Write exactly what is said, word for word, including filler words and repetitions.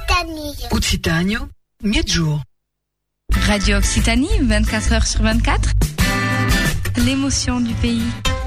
Occitanie. Occitanie, mieux de jour. Radio Occitanie, vingt-quatre heures sur vingt-quatre. L'émotion du pays.